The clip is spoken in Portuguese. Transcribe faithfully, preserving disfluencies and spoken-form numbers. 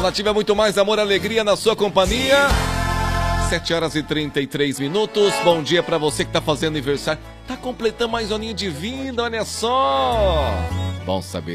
Nativa, muito mais amor e alegria na sua companhia. sete horas e trinta e três minutos. Bom dia pra você que tá fazendo aniversário. Tá completando mais um aninho de vida, olha só. Bom saber.